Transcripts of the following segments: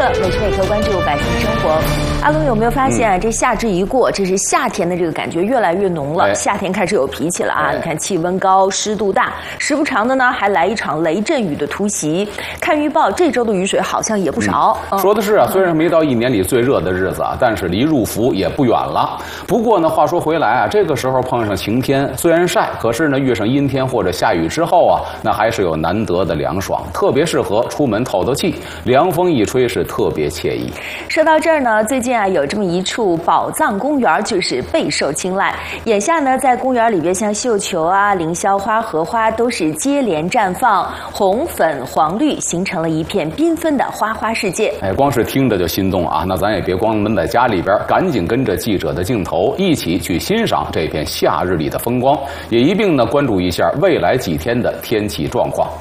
每时每刻关注百姓生活。阿龙有没有发现啊？这夏至一过，这是夏天的这个感觉越来越浓了。夏天开始有脾气了啊！你看气温高，湿度大，时不常的呢还来一场雷阵雨的突袭。看预报，这周的雨水好像也不少。 说的是啊，虽然没到一年里最热的日子啊，但是离入伏也不远了。不过呢，话说回来啊，这个时候碰上晴天，虽然晒，可是呢遇上阴天或者下雨之后啊，那还是有难得的凉爽，特别适合出门透透气，凉风一吹是特别惬意。 说到这儿呢，最近啊有这么一处宝藏公园，就是备受青睐。眼下呢，在公园里边，像绣球啊、凌霄花、荷花都是接连绽放，红、粉、黄、绿形成了一片缤纷的花花世界。 光是听着就心动啊！那咱也别光闷在家里边，赶紧跟着记者的镜头一起去欣赏这片夏日里的风光，也一并呢关注一下未来几天的天气状况。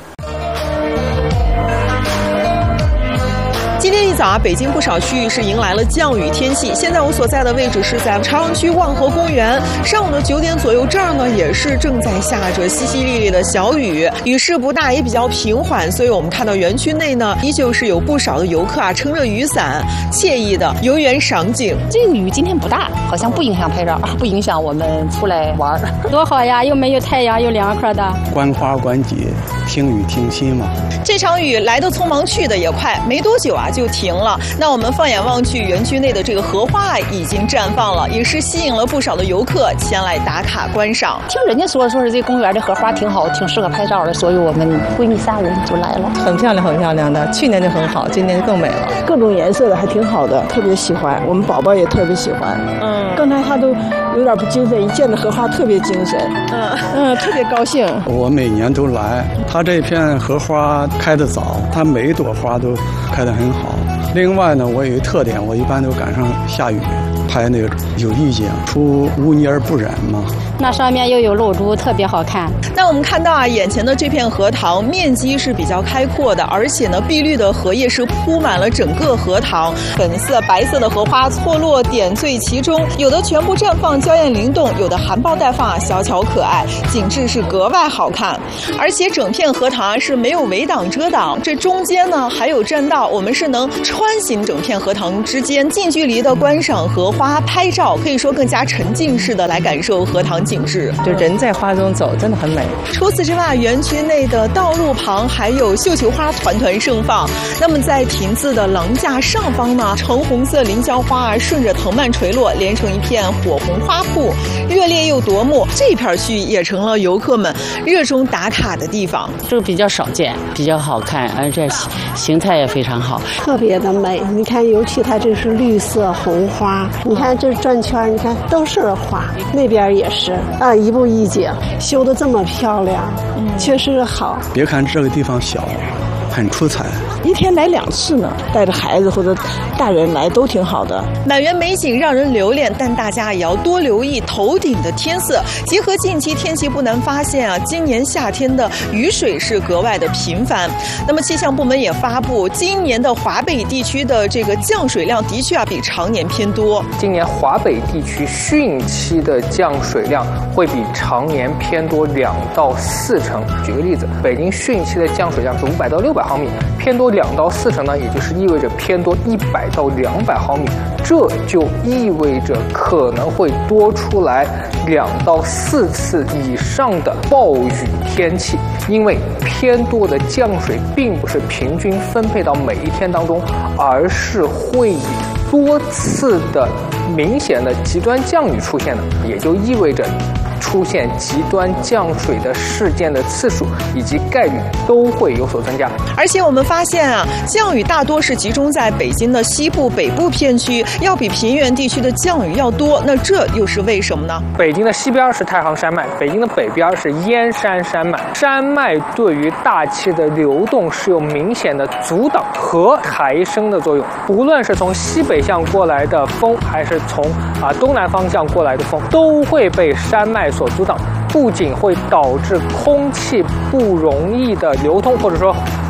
今天一早啊，北京不少区域是迎来了降雨天气。现在我所在的位置是在朝阳区万和公园，上午的9点左右，这儿呢也是正在下着淅淅沥沥的小雨，雨势不大，也比较平缓，所以我们看到园区内呢，依旧是有不少的游客啊，撑着雨伞，惬意的游园赏景。 这个雨今天不大，好像不影响拍照，不影响我们出来玩， 多好呀！又没有太阳，又凉快的。 观花观景，听雨听心嘛。 这场雨来得匆忙，去的也快，没多久啊就停了。那我们放眼望去，园区内的这个荷花已经绽放了，也是吸引了不少的游客前来打卡观赏。 听人家说是这公园的荷花挺好，挺适合拍照的，所以我们闺蜜3人就来了。 很漂亮，很漂亮的，去年就很好，今年就更美了。 各种颜色的还挺好的，特别喜欢，我们宝宝也特别喜欢。刚才他都有点不精神，一见到荷花特别精神。特别高兴。 我每年都来，他这片荷花开得早，它每一朵花都开得很好。另外呢，我有一特点，我一般都赶上下雨拍那个有意境，出污泥而不染嘛。 那上面又有露珠，特别好看。 那我们看到啊，眼前的这片荷塘面积是比较开阔的，而且呢，碧绿的荷叶是铺满了整个荷塘，粉色、白色的荷花错落点缀其中，有的全部绽放娇艳灵动，有的含苞待放啊，小巧可爱，景致是格外好看。而且整片荷塘啊是没有围挡遮挡，这中间呢还有栈道，我们是能穿行整片荷塘之间，近距离的观赏荷花、拍照，可以说更加沉浸式的来感受荷塘景致。 就人在花中走，真的很美。 除此之外，园区内的道路旁还有绣球花团团盛放。那么在亭子的廊架上方呢，橙红色凌霄花啊顺着藤蔓垂落，连成一片火红花瀑，热烈又夺目。这片区域也成了游客们热衷打卡的地方。 这个比较少见，比较好看，而且形态也非常好， 特别的美。你看，尤其它这是绿色红花，你看这转圈，你看都是花，那边也是啊，一步一景，修得这么漂亮，确实好。 别看这个地方小，很出彩。 一天来2次呢，带着孩子或者大人来都挺好的。 满园美景让人留恋，但大家也要多留意头顶的天色。结合近期天气，不难发现啊，今年夏天的雨水是格外的频繁。那么气象部门也发布，今年的华北地区的这个降水量的确啊比常年偏多。 今年华北地区汛期的降水量会比常年偏多2到4成。举个例子，北京汛期的降水量是500到600毫米，偏多2到4成呢，也就是意味着偏多100到200毫米，这就意味着可能会多出来2到4次以上的暴雨天气。因为偏多的降水并不是平均分配到每一天当中，而是会以多次的明显的极端降雨出现的，也就意味着出现极端降水的事件的次数以及概率都会有所增加。 而且我们发现啊，降雨大多是集中在北京的西部、北部片区，要比平原地区的降雨要多。那这又是为什么呢？ 北京的西边是太行山脉，北京的北边是燕山山脉。山脉对于大气的流动是有明显的阻挡和抬升的作用。无论是从西北向过来的风，还是从东南方向过来的风，都会被山脉所阻挡，不仅会导致空气不容易的流通，或者说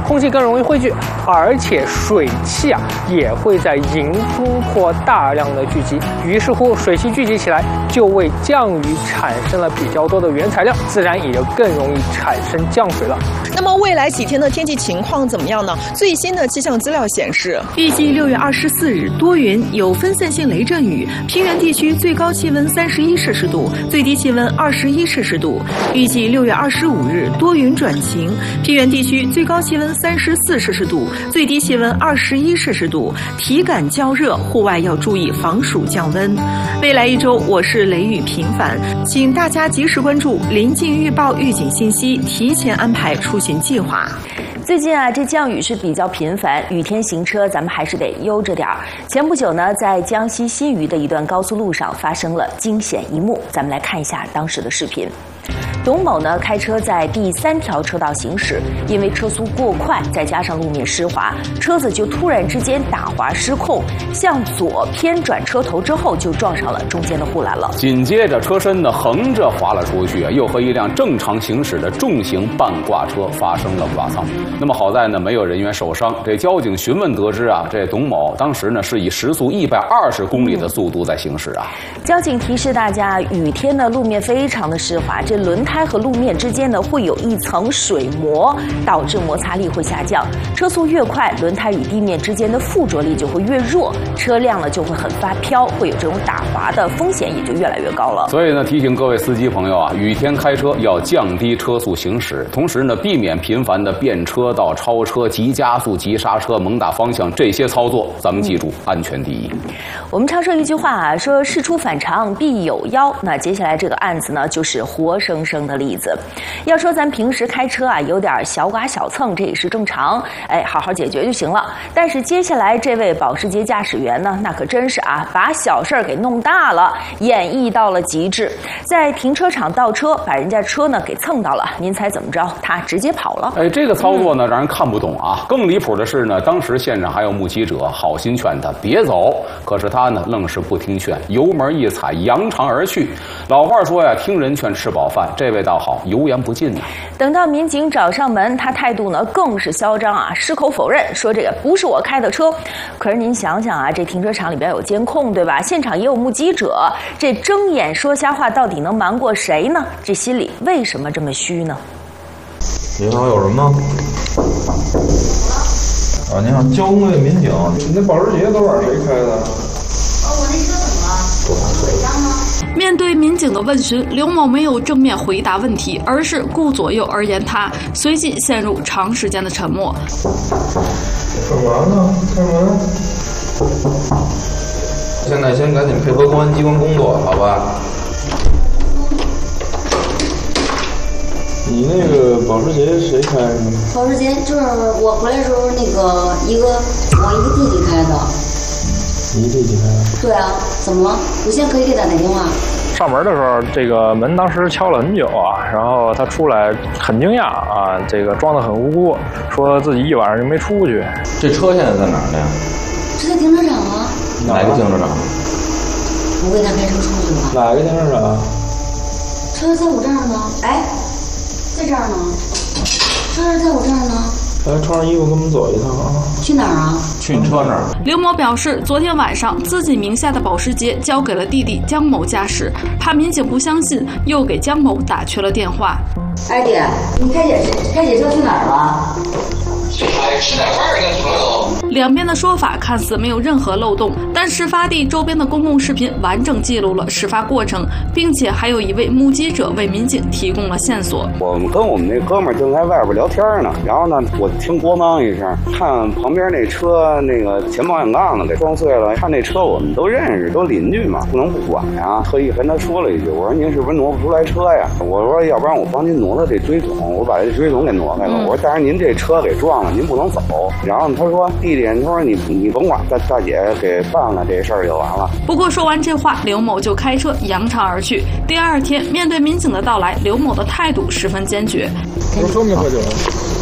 空气更容易汇聚，而且水汽也会在迎风坡大量的聚集，于是乎水汽聚集起来，就为降雨产生了比较多的原材料，自然也就更容易产生降水了。 那么未来几天的天气情况怎么样呢？最新的气象资料显示， 预计6月24日多云，有分散性雷阵雨，平原地区最高气温31摄氏度，最低气温21摄氏度。预计6月25日多云转晴，平原地区最高气温34摄氏度，最低气温21摄氏度，体感较热，户外要注意防暑降温。未来1周我是雷雨频繁，请大家及时关注临近预报预警信息，提前安排出行计划。 最近这降雨是比较频繁，雨天行车咱们还是得悠着点儿。前不久呢，在江西新余的一段高速路上发生了惊险一幕，咱们来看一下当时的视频。董某呢开车在第3条车道行驶，因为车速过快，再加上路面湿滑，车子就突然之间打滑失控，向左偏转车头之后就撞上了中间的护栏了。 紧接着车身呢横着滑了出去，又和一辆正常行驶的重型半挂车发生了剐蹭。那么好在呢没有人员受伤。这交警询问得知这董某当时呢是以时速120公里的速度在行驶交警提示大家，雨天的路面非常的湿滑，这轮胎和路面之间呢会有一层水膜，导致摩擦力会下降。车速越快，轮胎与地面之间的附着力就会越弱，车辆呢就会很发飘，会有这种打滑的风险也就越来越高了。 所以呢，提醒各位司机朋友雨天开车要降低车速行驶，同时呢避免频繁的变车道、超车、急加速、急刹车、猛打方向这些操作，咱们记住，安全第一。 我们常说一句话说事出反常必有妖。那接下来这个案子呢，就是活生生的例子。要说咱平时开车有点小剐小蹭，这也是正常，好好解决就行了。但是接下来这位保时捷驾驶员呢，那可真是把小事儿给弄大了，演绎到了极致。在停车场倒车，把人家车呢给蹭到了，您猜怎么着？他直接跑了。 这个操作呢让人看不懂更离谱的是呢，当时现场还有目击者好心劝他别走，可是他呢愣是不听劝，油门一踩，扬长而去。老话说听人劝吃饱饭，这位倒好，油盐不进等到民警找上门，他态度呢更是嚣张矢口否认，说这个不是我开的车。可是您想想这停车场里边有监控对吧？现场也有目击者，这睁眼说瞎话到底能瞒过谁呢？这心里为什么这么虚呢？ 你好，有人吗？你好，交通队民警。你那保时捷多少谁开的？ 我那车怎么了？ 多少岁？ 面对民警的问询，刘某没有正面回答问题，而是顾左右而言他，随即陷入长时间的沉默。 干嘛呢？开门。现在先赶紧配合公安机关工作，好吧？你那个保时捷谁开的？ 保时捷就是我回来的时候我一个弟弟开的。 你弟弟开的？ 对啊，怎么了？我现在可以给他打电话。 上门的时候，这个门当时敲了很久然后他出来很惊讶这个装得很无辜，说自己一晚上就没出去。 这车现在在哪儿呢？ 是在停车场哪个停车场？ 我给他开车出去了。 哪个停车场？ 车在我这儿呢。在这儿呢。车在我这儿呢。 穿上衣服跟我们走一趟去哪儿去你车那儿。 刘某表示，昨天晚上自己名下的保时捷交给了弟弟江某驾驶，怕民警不相信，又给江某打去了电话。 弟，你开姐车去哪儿了？ 吃点饭跟朋友。 两边的说法看似没有任何漏洞，但事发地周边的公共视频完整记录了事发过程，并且还有一位目击者为民警提供了线索。 我们跟我们那哥们儿正在外边聊天呢，然后呢，我听咣当一声，看旁边那车那个前保险杠子给撞碎了，看那车我们都认识，都邻居嘛，不能不管呀。特意跟他说了一句，我说您是不是挪不出来车呀？我说要不然我帮您挪了这追总，我把这追总给挪开了。我说但是您这车给撞了，您不能走。然后他说弟弟，他说你甭管，大姐给办了这事儿就完了。 不过说完这话，刘某就开车扬长而去。第二天面对民警的到来，刘某的态度十分坚决。 我说没喝酒。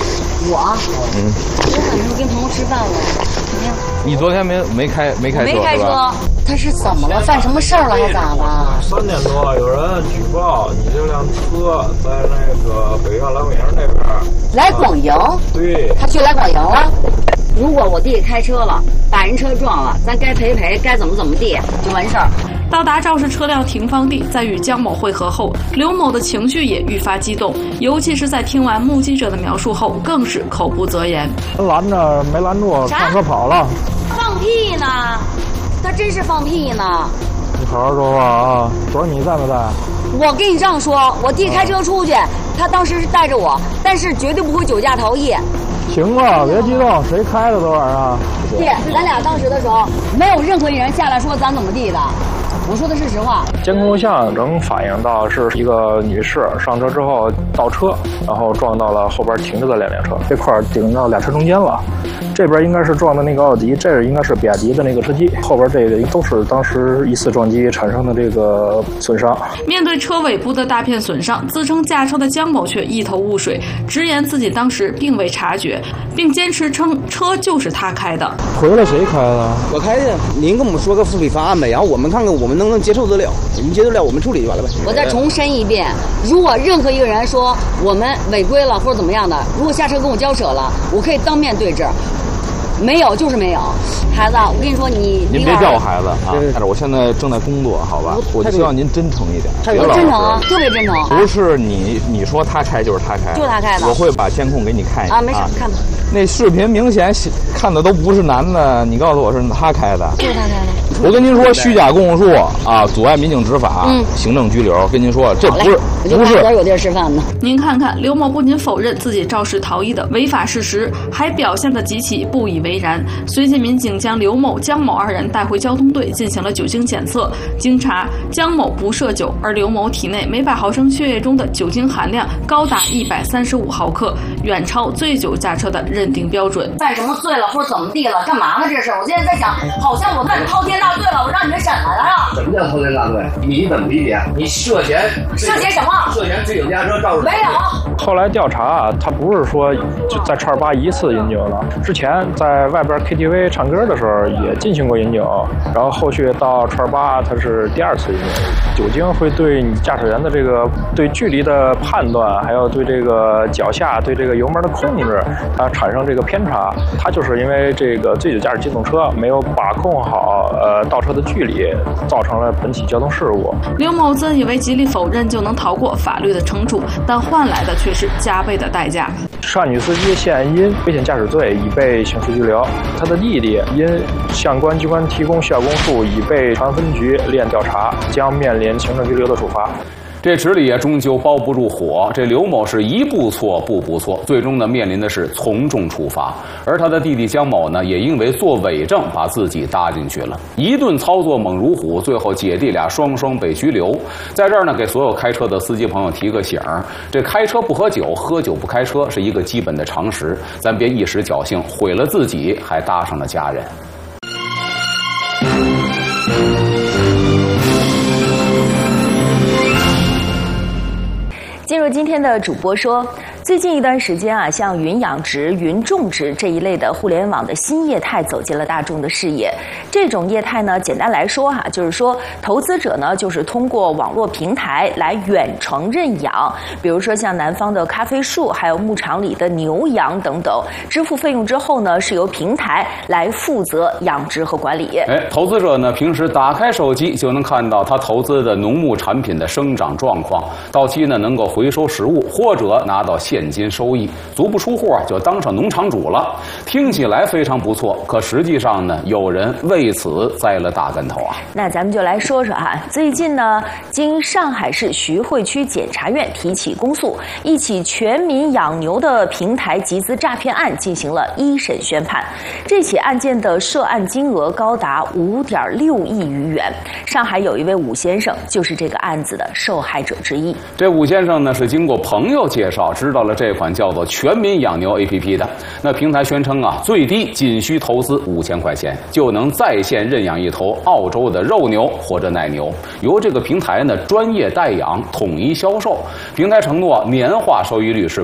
我晚上跟朋友吃饭了，怎么样？ 你昨天没开车？ 没开车。他是怎么了？犯什么事儿了还咋的 ？3点多有人举报你这辆车在那个北苑来广营那边。 来广营？ 对。 他去来广营了。如果我弟开车了，把人车撞了，咱该赔赔，该怎么地就完事儿。 到达肇事车辆停放地，在与江某会合后，刘某的情绪也愈发激动，尤其是在听完目击者的描述后，更是口不择言。 拦着没拦住，上车跑了。 放屁呢！他真是放屁呢！ 你好好说话啊！昨儿你在没在？ 我跟你这样说，我弟开车出去，他当时是带着我，但是绝对不会酒驾逃逸。 行了，别激动，谁开的昨晚上？ 弟，咱俩当时的时候，没有任何一人下来说咱怎么地的。我说的是实话。 监控录像能反映到是一个女士上车之后倒车，然后撞到了后边停着的2辆车，这块顶到俩车中间了。这边应该是撞的那个奥迪，这应该是比亚迪的那个车机，后边这个都是当时疑似撞击产生的这个损伤。 面对车尾部的大片损伤，自称驾车的江某却一头雾水，直言自己当时并未察觉，并坚持称车就是他开的。 回来谁开的？ 我开的。您跟我们说个复理方案呗，然后我们看看我们能不能接受得了，我们接受得了我们处理就完了呗。 我再重申一遍，如果任何一个人说我们违规了或者怎么样的，如果下车跟我交涉了，我可以当面对质。没有就是没有，孩子，我跟你说，您别叫我孩子啊！但是我现在正在工作，好吧？我就希望您真诚一点。 我真诚啊，特别真诚。 不是你说他开就是他开， 就是他开的。 我会把监控给你看一下啊，没事，看吧。 那视频明显看的都不是男的，你告诉我是他开的。 就是他开的。 我跟您说，虚假供述啊，阻碍民警执法，行政拘留。跟您说，这不是。 有地儿吃饭呢。 您看看，刘某不仅否认自己肇事逃逸的违法事实，还表现得极其不以为然。随即，民警将刘某、江某2人带回交通队进行了酒精检测。经查，江某不涉酒，而刘某体内每100毫升血液中的酒精含量高达135毫克，远超醉酒驾车的认定标准。 犯什么罪了或者怎么地了？干嘛呢？这是我现在在想，好像我犯滔天大罪了，我让你们审来了呀！ 什么叫滔天大罪？你怎么理解？你涉嫌什么？ 涉嫌醉酒驾车肇事。 没有。 后来调查，他不是说就在串8一次饮酒了，之前在外边 KTV 唱歌的时候也进行过饮酒，然后后续到串8他是第2次饮酒。酒精会对你驾驶员的这个对距离的判断，还有对这个脚下对这个油门的控制，它产生这个偏差。它就是因为这个醉酒驾驶机动车没有把控好倒车的距离，造成了本起交通事故。 刘某自以为极力否认就能逃过法律的惩处，但换来的却是加倍的代价。 涉案女司机现因危险驾驶罪已被刑事拘留，他的弟弟因相关机关提供虚假供述已被长安分局立案调查，将面临行政拘留的处罚。 这纸里也终究包不住火，这刘某是一步错步步错，最终呢面临的是从重处罚。而他的弟弟江某呢，也因为做伪证把自己搭进去了，一顿操作猛如虎，最后姐弟俩双双被拘留。在这儿呢，给所有开车的司机朋友提个醒儿：这开车不喝酒，喝酒不开车是一个基本的常识，咱别一时侥幸毁了自己，还搭上了家人。 进入今天的主播说，最近一段时间啊，像云养殖、云种植这一类的互联网的新业态走进了大众的视野。这种业态呢，简单来说哈，就是说投资者呢，就是通过网络平台来远程认养，比如说像南方的咖啡树，还有牧场里的牛羊等等，支付费用之后呢，是由平台来负责养殖和管理。 投资者呢，平时打开手机就能看到他投资的农牧产品的生长状况，到期呢能够回收实物或者拿到现金收益，足不出户就当上农场主了。听起来非常不错，可实际上呢，有人为此栽了大跟头啊。 那咱们就来说说哈，最近呢，经上海市徐汇区检察院提起公诉，一起全民养牛的平台集资诈骗案进行了1审宣判。这起案件的涉案金额高达5.6亿余元。上海有一位武先生就是这个案子的受害者之一。 这武先生呢，是经过朋友介绍知道了了这款叫做全民养牛 APP 的。那平台宣称啊，最低仅需投资5000块钱，就能在线认养一头澳洲的肉牛或者奶牛，由这个平台呢专业代养，统一销售。平台承诺年化收益率是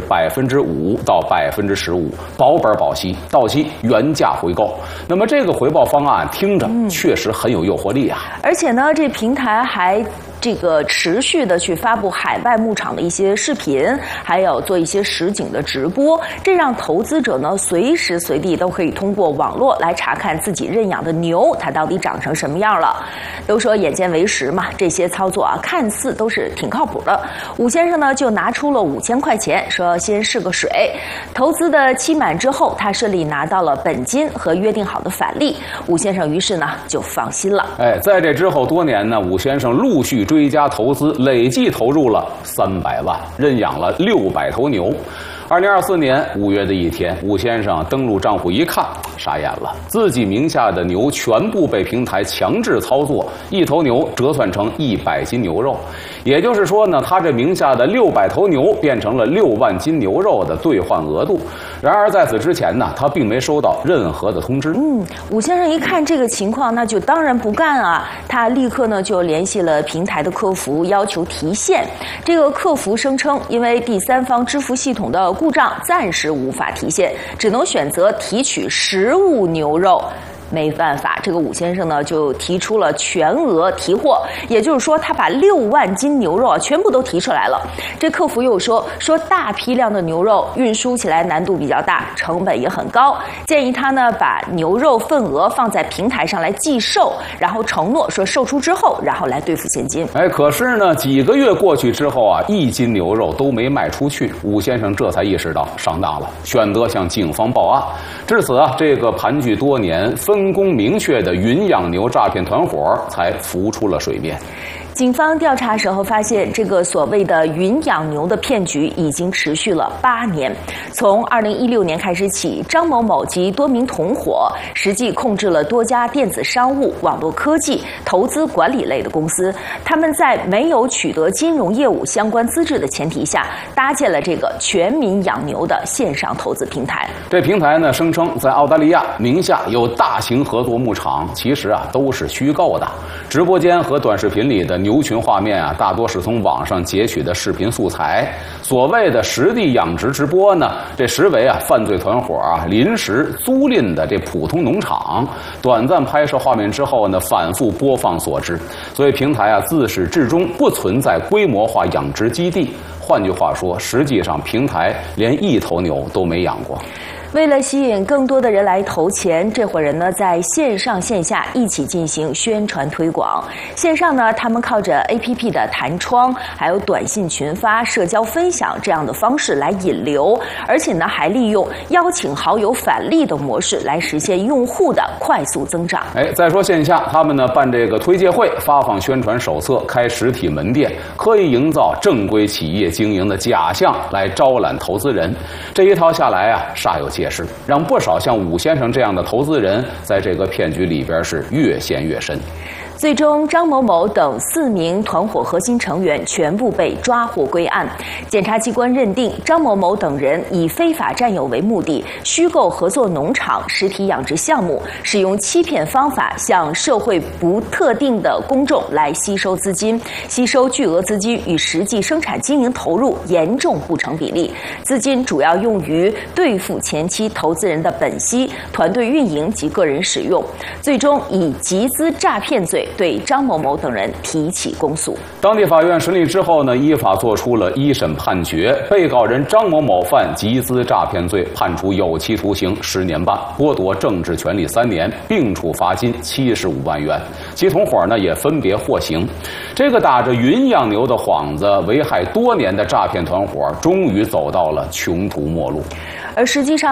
5%到15%，保本保息，到期原价回购。那么这个回报方案听着确实很有诱惑力啊！ 而且呢，这平台还持续的去发布海外牧场的一些视频，还有做一些实景的直播，这让投资者呢随时随地都可以通过网络来查看自己认养的牛它到底长成什么样了。都说眼见为实嘛，这些操作啊看似都是挺靠谱的。武先生呢就拿出了5000块钱，说先试个水。投资的期满之后，他顺利拿到了本金和约定好的返利。武先生于是呢就放心了。 在这之后多年呢，武先生陆续追加投资，累计投入了300万，认养了600头牛。2024年5月的一天，武先生登录账户一看，傻眼了，自己名下的牛全部被平台强制操作，一头牛折算成100斤牛肉，也就是说呢，他这名下的600头牛变成了6万斤牛肉的兑换额度。然而在此之前呢，他并没收到任何的通知。 武先生一看这个情况，那就当然不干啊，他立刻呢就联系了平台的客服，要求提现。这个客服声称，因为第三方支付系统的故障，暂时无法提现，只能选择提取实物牛肉。没办法，这个武先生呢就提出了全额提货，也就是说他把6万斤牛肉全部都提出来了。这客服又说大批量的牛肉运输起来难度比较大，成本也很高，建议他呢把牛肉份额放在平台上来计售，然后承诺说售出之后然后来兑付现金。 可是呢几个月过去之后啊，1斤牛肉都没卖出去，武先生这才意识到上当了，选择向警方报案。至此啊，这个盘踞多年分工明确的云养牛诈骗团伙才浮出了水面。 警方调查时候发现，这个所谓的云养牛的骗局已经持续了8年。从2016年开始起，张某某及多名同伙实际控制了多家电子商务、网络科技、投资管理类的公司。他们在没有取得金融业务相关资质的前提下，搭建了这个全民养牛的线上投资平台。 这平台呢，声称在澳大利亚名下有大型合作牧场，其实啊都是虚构的。直播间和短视频里的牛群画面啊，大多是从网上截取的视频素材。所谓的实地养殖直播呢，这实为啊犯罪团伙啊临时租赁的这普通农场，短暂拍摄画面之后呢，反复播放所致。所以平台啊自始至终不存在规模化养殖基地。换句话说，实际上平台连1头牛都没养过。 为了吸引更多的人来投钱，这伙人呢在线上线下一起进行宣传推广。线上呢，他们靠着 APP 的弹窗，还有短信群发、社交分享这样的方式来引流，而且呢还利用邀请好友返利的模式来实现用户的快速增长。 再说线下，他们呢办这个推介会，发放宣传手册，开实体门店，刻意营造正规企业经营的假象来招揽投资人。这一套下来啊，煞有介事，让不少像武先生这样的投资人在这个骗局里边是越陷越深。 最终，张某某等4名团伙核心成员全部被抓获归案。检察机关认定，张某某等人以非法占有为目的，虚构合作农场实体养殖项目，使用欺骗方法向社会不特定的公众来吸收资金，吸收巨额资金与实际生产经营投入严重不成比例。资金主要用于兑付前期投资人的本息、团队运营及个人使用。最终以集资诈骗罪对张某某等人提起公诉。 当地法院审理之后呢，依法作出了1审判决，被告人张某某犯集资诈骗罪，判处有期徒刑10年半，剥夺政治权利3年，并处罚金75万元。其同伙呢也分别获刑。这个打着云养牛的幌子，危害多年的诈骗团伙，终于走到了穷途末路。 而实际上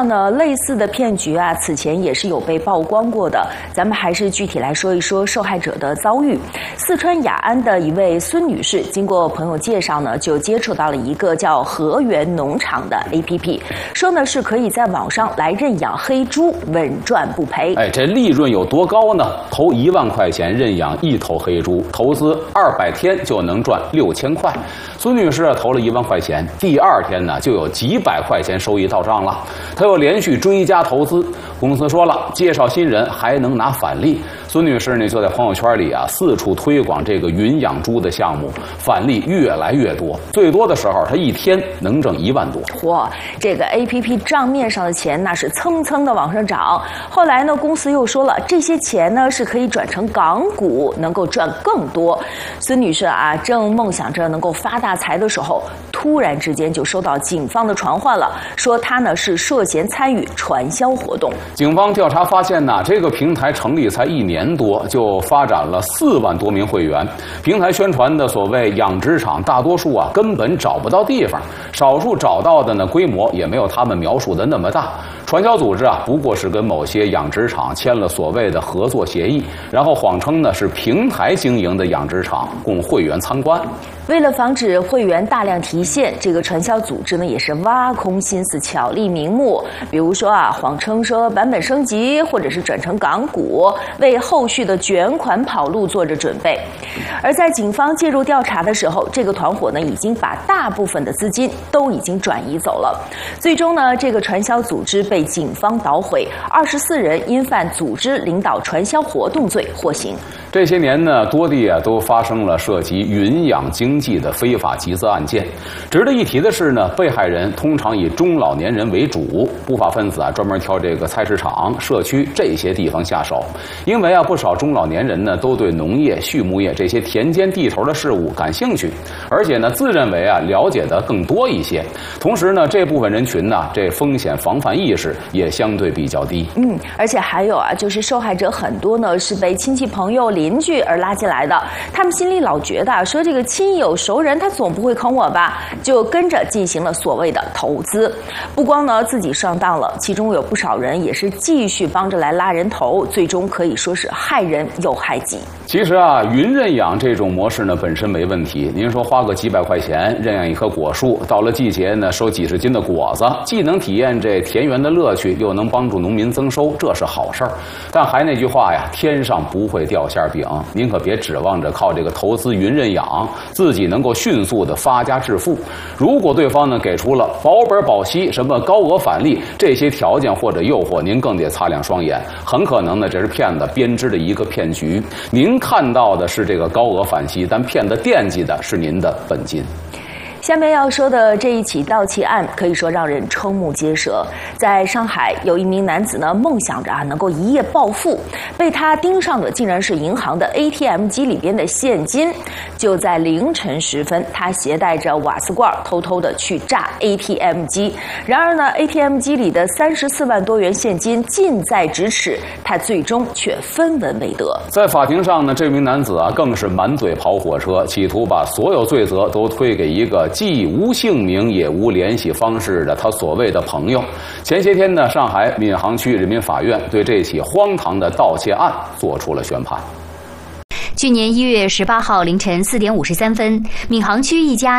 呢，类似的骗局啊，此前也是有被曝光过的。咱们还是具体来说一说受害者的遭遇。四川雅安的一位孙女士，经过朋友介绍呢，就接触到了一个叫和源农场的 APP， 说呢是可以在网上来认养黑猪，稳赚不赔。 这利润有多高呢？投1万块钱认养1头黑猪，投资200天就能赚6000块。孙女士投了1万块钱，第2天呢就有几百块钱收益到账了。她又连续追加投资，公司说了，介绍新人还能拿返利。孙女士呢就在朋友圈里啊四处推广这个云养猪的项目，返利越来越多，最多的时候她一天能挣1万多。 嚯，这个 APP 账面上的钱那是蹭蹭的往上涨。后来呢，公司又说了，这些钱呢是可以转成港股，能够赚更多。孙女士啊，正梦想着能够发大财的时候，突然之间就收到警方的传唤了，说她呢是涉嫌参与传销活动。 警方调查发现呢，这个平台成立才1年多，就发展了4万多名会员。平台宣传的所谓养殖场，大多数啊根本找不到地方，少数找到的呢规模也没有他们描述的那么大。传销组织啊，不过是跟某些养殖场签了所谓的合作协议，然后谎称呢是平台经营的养殖场，供会员参观。 为了防止会员大量提现，这个传销组织呢也是挖空心思，巧立名目。比如说啊，谎称说版本升级，或者是转成港股，为后续的卷款跑路做着准备。而在警方介入调查的时候，这个团伙呢已经把大部分的资金都已经转移走了。最终呢，这个传销组织被警方捣毁，24人因犯组织领导传销活动罪获刑。 这些年呢，多地啊都发生了涉及云养经济的非法集资案件。值得一提的是呢，被害人通常以中老年人为主，不法分子啊专门挑这个菜市场、社区这些地方下手。因为啊，不少中老年人呢都对农业、畜牧业这些田间地头的事物感兴趣，而且呢自认为啊了解的更多一些。同时呢，这部分人群呢，这风险防范意识也相对比较低。 而且还有啊，就是受害者很多呢是被亲戚朋友、邻居而拉进来的，他们心里老觉得说这个亲友熟人他总不会坑我吧，就跟着进行了所谓的投资。不光呢自己上当了，其中有不少人也是继续帮着来拉人头，最终可以说是害人又害己。 其实啊，云认养这种模式呢本身没问题。您说花个几百块钱认养一棵果树，到了季节呢收几十斤的果子，既能体验这田园的乐趣，又能帮助农民增收，这是好事儿。但还那句话呀，天上不会掉馅饼，您可别指望着靠这个投资云认养，自己能够迅速的发家致富。如果对方呢给出了保本保息、什么高额返利这些条件或者诱惑，您更得擦亮双眼，很可能呢这是骗子编织的一个骗局。您看到的是这个高额返息，但骗子惦记的是您的本金。 下面要说的这一起盗窃案可以说让人瞠目结舌。在上海，有一名男子呢梦想着能够一夜暴富，被他盯上的竟然是银行的 ATM 机里边的现金。就在凌晨时分，他携带着瓦斯罐偷偷的去炸 ATM 机。然而呢 ATM 机里的34万多元现金近在咫尺，他最终却分文未得。 在法庭上呢，这名男子啊更是满嘴跑火车，企图把所有罪责都推给一个既无姓名也无联系方式的他所谓的朋友。前些天呢，上海闵行区人民法院对这起荒唐的盗窃案作出了宣判。 去年1月18号凌晨4点53分，闵行区一家